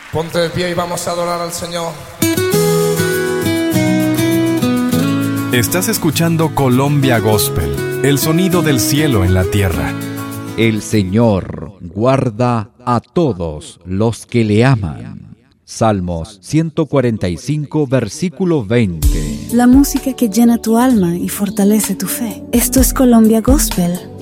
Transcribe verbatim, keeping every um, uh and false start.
Ponte de pie y vamos a adorar al Señor. Estás escuchando Colombia Gospel, el sonido del cielo en la tierra. El Señor guarda a todos los que le aman. Salmos ciento cuarenta y cinco, versículo veinte. La música que llena tu alma y fortalece tu fe. Esto es Colombia Gospel